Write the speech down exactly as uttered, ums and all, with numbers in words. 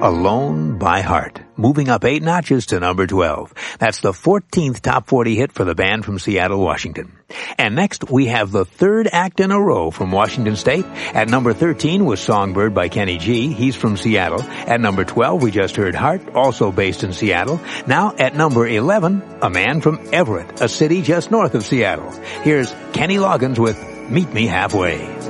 Alone by Heart, moving up eight notches to number twelve. That's the fourteenth top forty hit for the band from Seattle, Washington. And next, we have the third act in a row from Washington State. At number thirteen was Songbird by Kenny G. He's from Seattle. At number twelve, we just heard Heart, also based in Seattle. Now, at number eleven, a man from Everett, a city just north of Seattle. Here's Kenny Loggins with Meet Me Halfway.